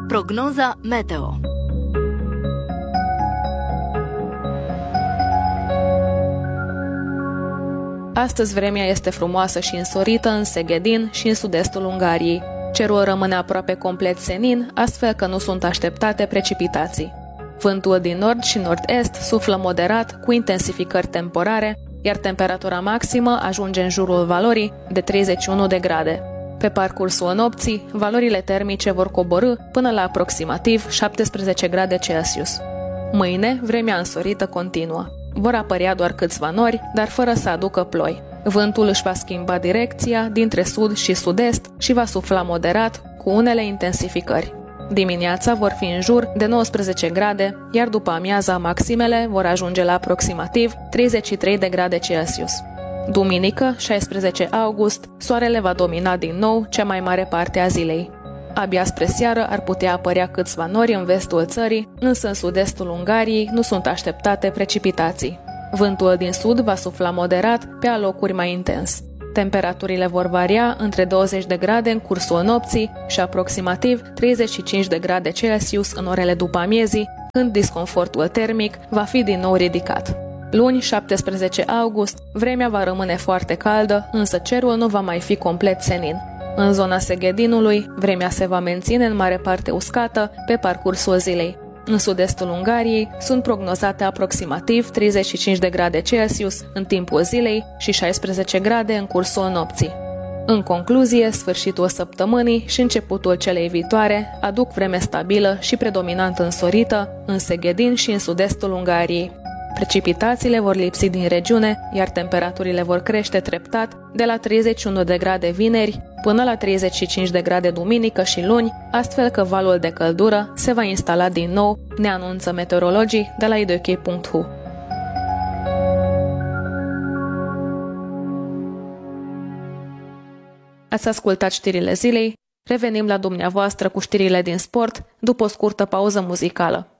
Prognoza meteo. Astăzi vremea este frumoasă și însorită în Seghedin și în sud-estul Ungariei. Cerul rămâne aproape complet senin, astfel că nu sunt așteptate precipitații. Vântul din nord și nord-est suflă moderat, cu intensificări temporare, iar temperatura maximă ajunge în jurul valorii de 31 de grade. Pe parcursul nopții, valorile termice vor coborî până la aproximativ 17 grade Celsius. Mâine, vremea însorită continuă. Vor apărea doar câțiva nori, dar fără să aducă ploi. Vântul își va schimba direcția dintre sud și sud-est și va sufla moderat, cu unele intensificări. Dimineața vor fi în jur de 19 grade, iar după amiaza maximele vor ajunge la aproximativ 33 de grade Celsius. Duminică, 16 august, soarele va domina din nou cea mai mare parte a zilei. Abia spre seară ar putea apărea câțiva nori în vestul țării, însă în sud-estul Ungariei nu sunt așteptate precipitații. Vântul din sud va sufla moderat, pe alocuri mai intens. Temperaturile vor varia între 20 de grade în cursul nopții și aproximativ 35 de grade Celsius în orele după amiezii, când disconfortul termic va fi din nou ridicat. Luni, 17 august, vremea va rămâne foarte caldă, însă cerul nu va mai fi complet senin. În zona Seghedinului, vremea se va menține în mare parte uscată pe parcursul zilei. În sud-estul Ungariei sunt prognozate aproximativ 35 de grade Celsius în timpul zilei și 16 grade în cursul nopții. În concluzie, sfârșitul săptămânii și începutul celei viitoare aduc vreme stabilă și predominant însorită în Seghedin și în sud-estul Ungariei. Precipitațiile vor lipsi din regiune, iar temperaturile vor crește treptat de la 31 de grade vineri până la 35 de grade duminică și luni, astfel că valul de căldură se va instala din nou, ne anunță meteorologii de la idok.hu. Ați ascultat știrile zilei, revenim la dumneavoastră cu știrile din sport după o scurtă pauză muzicală.